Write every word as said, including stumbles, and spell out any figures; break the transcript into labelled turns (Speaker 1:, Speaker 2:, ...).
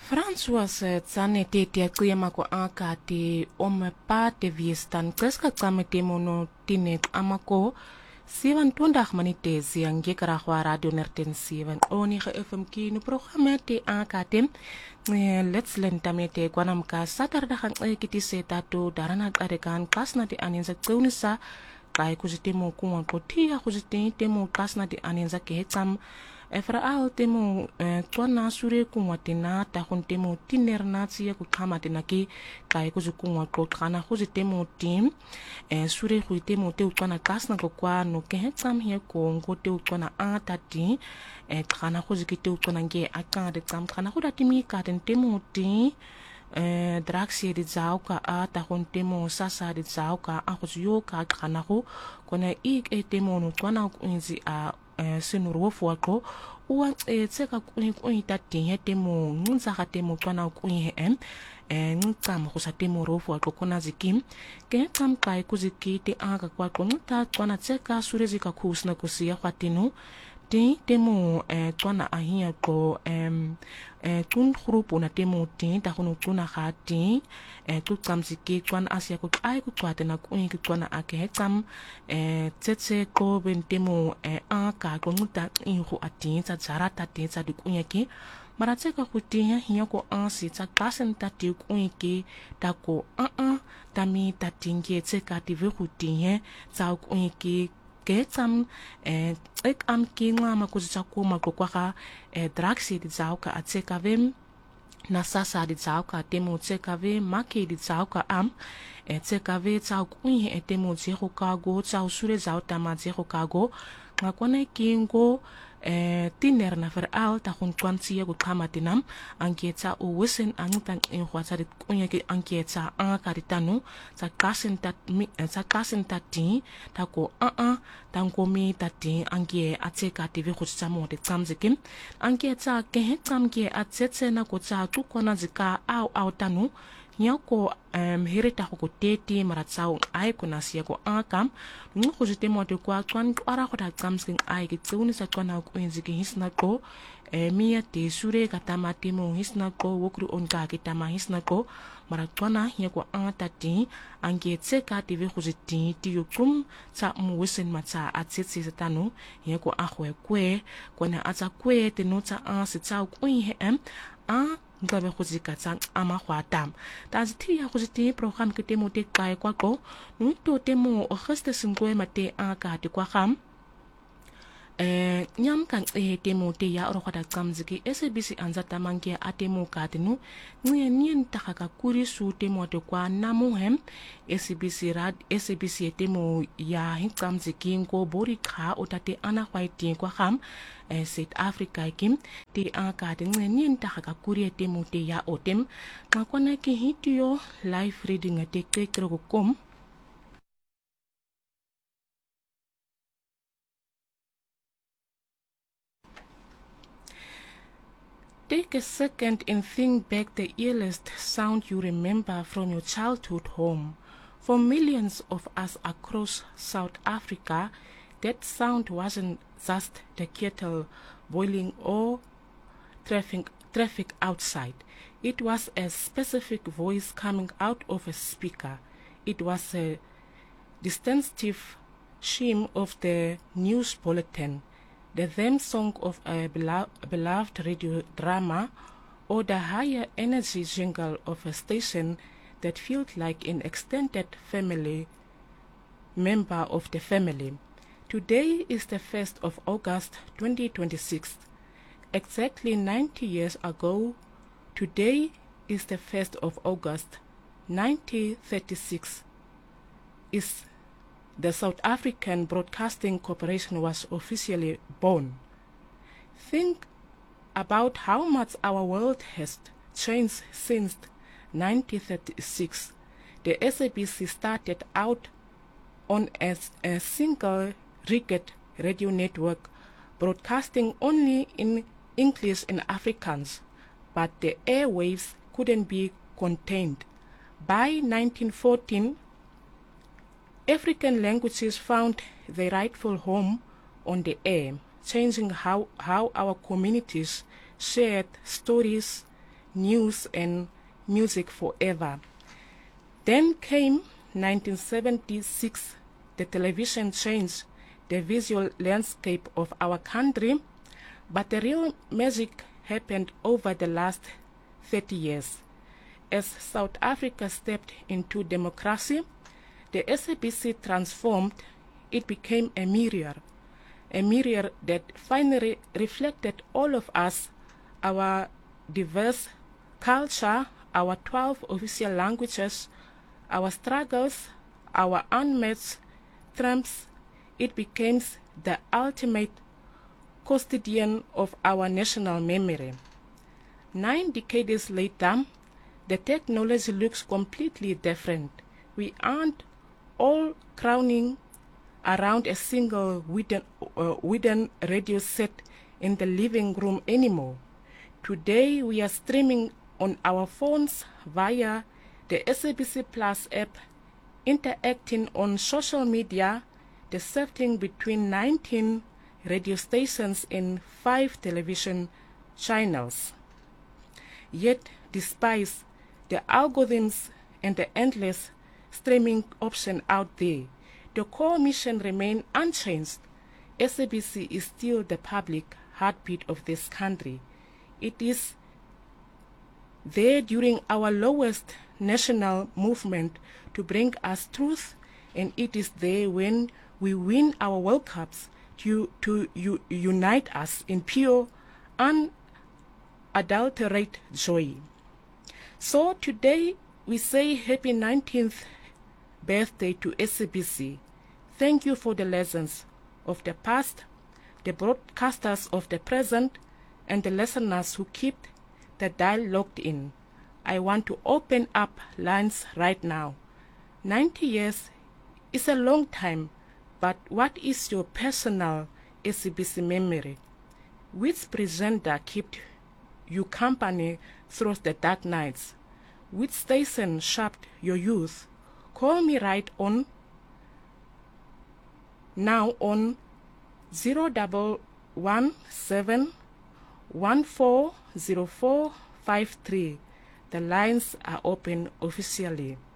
Speaker 1: François tsane te te kuema ko aka te ome pa te viestan kreska tsame te mono tinet amako Sivan tondag manite siang ge kara kwa radio nerten sivan oni ge F M ki no programma te aka tem let's learn tamete kwanam ka saturday hang e kiti seta to darana adekan kasna te aninza tsunisa kai kuzitemo kuwa kotia kuzitemo kasna te aninza ke tsam Efra al temo twana sure kuwa tena ta kun temo tiner natsia ku kama tena ki kai ku kuwa ko kana ku temo tim sure ku temo te twana kasna ko kwa no ke tsam he ko ngo te twana ata ti e kana ku ki te twana nge aka de tsam kana ku datimi ka ten temo ti eh draxie di zauka a ta kun temo sasa di zauka a ku yo ka kana ku kona ik e temo no twana ku inzi a senuro fuako uwa e tseka kuni kuni tatinye temo ngunza ka temo twana kuni em e ngtsam go sa temo ro fuako kona zikim ke tsam kai kuziki te aga kwa konuta twana tseka surezi ka kusna kusia kwatinu te temo e twana ahia ko em e tun grupo na temo te ta kono tuna khati e tu tsam ziki twana asia ko ai ku twate na kuni ki twana ake tsam e tsetse ko ben temo e a ka konuta inho ati tsa zarata te tsa di kunya ki mara tseka ku tinya hiya ko ansi tsa kasen ta ti kunya ki ta ko a a tami ta tinge tseka ti ve ku tinya tsa kunya ki ke tsam e ek am ki ngama ku tsa ko ma ko kwa e draxi di zauka atseka vem na sasa di zauka temo tseka ve maki di zauka am e tseka ve tsa kunya e temo zero kago tsa usure zauta ma zero kago ngakona kingo eh tiner na fer al ta hun kwantia ku kama tinam ankieta o wisen angutan in khwata dit kunya ki ankieta an karitanu sa kasen tat mi sa kasen tati ta ko a a tan ko mi tati ankie ateka tv khutsa mo de tsamzikim ankieta ke he tsamke atsetse na ko tsa tu kona zika au au tanu nyako um, hereta ko teti maratsao ai kuna sia ko akam ngu ko jete mo de kwa twan ara ko ta kamsing ai ki tsuni sa twana ko enziki hisna ko e mia te sure katama temo hisna ko wokru on ka ki tama hisna ko maratwana nyako antati ange tseka tv ko jeti ti yokum sa mu wesen matsa atsetse satanu nyako ahwe kwe kona atsa kwe te no tsa an se tsa ko he em a ngabe go zikatsa ama khwatam tazi thi ya go ziti program ke temo te kai kwa ko no to temo o geste singwe mate a ka ti kwa kham eh nyam kan e temo te ya ro khata kamziki S A B C anza tamanke atemo ka tenu nye nyen takaka kuri su temo te kwa namu hem S A B C rad S A B C temo ya hin kamziki ko bori kha otate ana khwaiti kwa kham eh South Africa kim te aka te nyen takaka kuri temo te ya otem ngakona ki hitio live reading te kekro ko kom Take a second and think back the earliest sound you remember from your childhood home. For millions of us across South Africa, that sound wasn't just the kettle boiling or traffic, traffic outside. It was a specific voice coming out of a speaker. It was a distinctive sheen of the news bulletin, the theme song of a beloved radio drama, or the higher energy jingle of a station that felt like an extended family member of the family. Today is the first of August twenty twenty-six. Exactly ninety years ago, today is the first of August nineteen thirty-six. Is the South African Broadcasting Corporation was officially born. Think about how much our world has changed since nineteen thirty-six. The S A B C started out on a, a single rigged radio network, broadcasting only in English and Afrikaans, but the airwaves couldn't be contained. By nineteen fourteen, African languages found their rightful home on the air, changing how, how our communities shared stories, news and music forever. Then came nineteen seventy-six. The television changed the visual landscape of our country, but the real magic happened over the last thirty years. As South Africa stepped into democracy, the S A B C transformed. It became a mirror, a mirror that finally reflected all of us, our diverse culture, our twelve official languages, our struggles, our unmet triumphs. It became the ultimate custodian of our national memory. Nine decades later, the technology looks completely different. We aren't all crowning around a single wooden, uh, wooden radio set in the living room anymore. Today, we are streaming on our phones via the S A B C Plus app, interacting on social media, deciding between nineteen radio stations and five television channels. Yet, despite the algorithms and the endless streaming option out there, the core mission remains unchanged. S A B C is still the public heartbeat of this country. It is there during our lowest national movement to bring us truth, and it is there when we win our World Cups to, to u- unite us in pure, unadulterated joy. So today we say happy nineteenth birthday to S A B C. Thank you for the lessons of the past, the broadcasters of the present, and the listeners who keep the dial locked in. I want to open up lines right now. ninety years is a long time, but what is your personal S A B C memory? Which presenter kept you company through the dark nights? Which station shaped your youth? Call me right on now on zero double one seven one four zero four five three. The lines are open officially.